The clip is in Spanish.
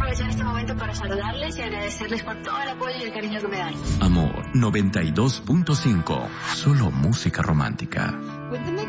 aprovechar este momento para saludarles y agradecerles por todo el apoyo y el cariño que me dan. Amor 92.5. Solo música romántica.